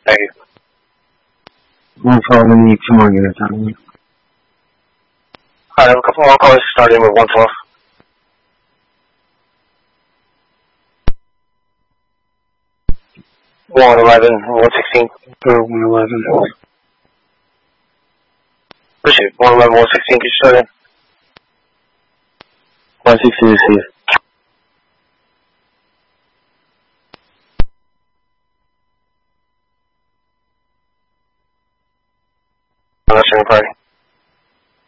One fall in the 2 more units on me. I have a couple more calls starting with 112. One 11, 116. 111. Appreciate 111, 116. Could you start in? 116 received. I'm not sure party.